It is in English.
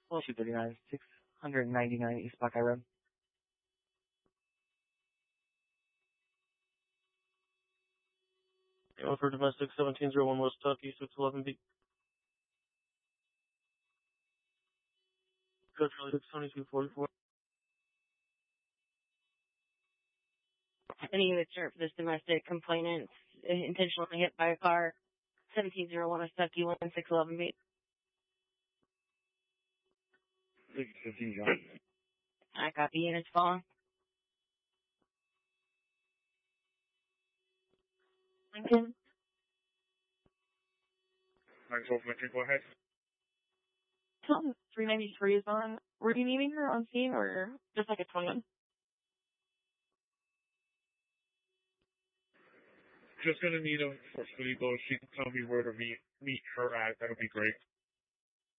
239, 699 East Buckeye Road. For domestic 1701 West Tucky, 611B. Go Charlie 62244. Any units for this domestic complainant intentionally hit by a car, 1701 West Tucky, 1611B. 615 John. I copy, units following. Lincoln. 912 Lincoln, go ahead. 393 is on. Were you needing her on scene or just like a 21? Just gonna need a for Felipe. She can tell me where to meet her at. That'll be great.